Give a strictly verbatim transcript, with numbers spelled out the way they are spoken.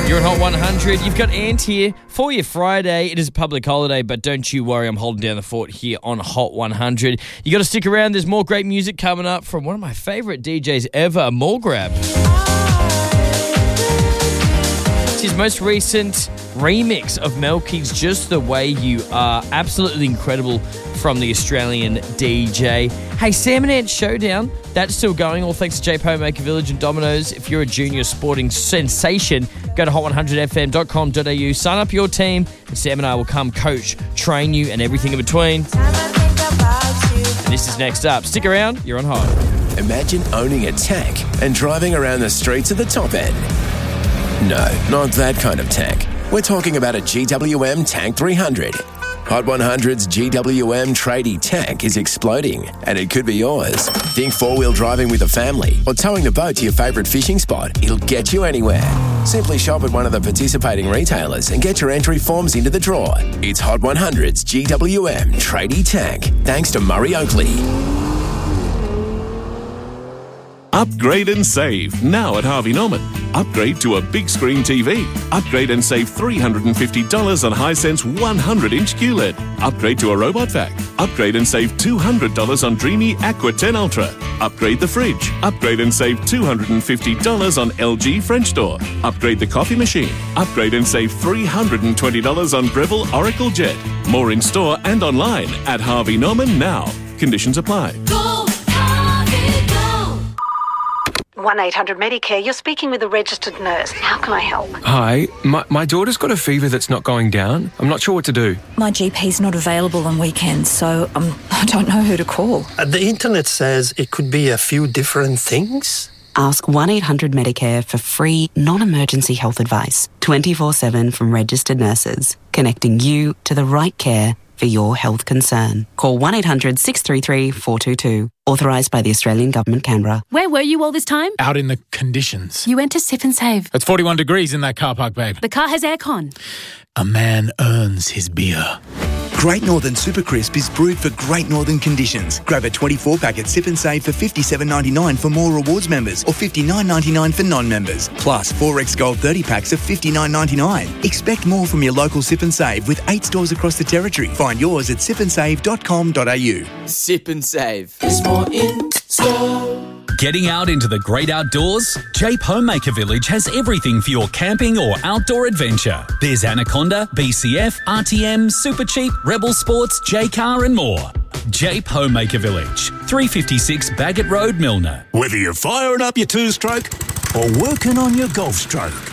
You're on Hot one hundred. You've got Ant here for your Friday. It is a public holiday, but don't you worry. I'm holding down the fort here on Hot one hundred. You got to stick around. There's more great music coming up from one of my favourite D Js ever, Mall Grab. It's his most recent remix of Melky's Just the Way You Are. Absolutely incredible from the Australian D J. Hey, Sam and Ant Showdown. That's still going, all thanks to J P Homemaker Village and Domino's. If you're a junior sporting sensation, go to hot one hundred f m dot com dot a u, sign up your team, and Sam and I will come coach, train you, and everything in between. And this is next up. Stick around, you're on Hot. Imagine owning a tank and driving around the streets of the top end. No, not that kind of tank. We're talking about a G W M Tank three hundred. Hot one hundred's G W M tradie tank is exploding, and it could be yours. Think four-wheel driving with a family or towing the boat to your favourite fishing spot. It'll get you anywhere. Simply shop at one of the participating retailers and get your entry forms into the draw. It's Hot one hundred's G W M tradie tank, thanks to Murray Oakley. Upgrade and save now at Harvey Norman. Upgrade to a big screen T V. Upgrade and save three hundred fifty dollars on Hisense one hundred inch Q L E D. Upgrade to a robot vac. Upgrade and save two hundred dollars on Dreamy Aqua ten Ultra. Upgrade the fridge. Upgrade and save two hundred fifty dollars on L G French door. Upgrade the coffee machine. Upgrade and save three hundred twenty dollars on Breville Oracle Jet. More in store and online at Harvey Norman now. Conditions apply. Go, Harvey, go. one eight hundred Medicare, you're speaking with a registered nurse. How can I help? Hi, my, my daughter's got a fever that's not going down. I'm not sure what to do. My G P's not available on weekends, so um, I don't know who to call. Uh, the internet says it could be a few different things. Ask one eight hundred Medicare for free, non-emergency health advice, twenty-four seven from registered nurses, connecting you to the right care for your health concern. Call one eight hundred six three three four two two. Authorised by the Australian Government, Canberra. Where were you all this time? Out in the conditions. You went to Sip and Save. It's forty-one degrees in that car park, babe. The car has aircon. A man earns his beer. Great Northern Super Crisp is brewed for Great Northern conditions. Grab a twenty-four pack at Sip and Save for fifty-seven ninety-nine for more rewards members or fifty-nine ninety-nine for non-members. Plus, four X Gold thirty packs of fifty-nine ninety-nine. Expect more from your local Sip and Save with eight stores across the territory. Find yours at sip and save dot com dot a u. Sip and Save. There's more in store. Getting out into the great outdoors? Jape Homemaker Village has everything for your camping or outdoor adventure. There's Anaconda, B C F, R T M, Super Cheap, Rebel Sports, J-Car and more. Jape Homemaker Village, three fifty-six Baggett Road, Milner. Whether you're firing up your two-stroke or working on your golf stroke,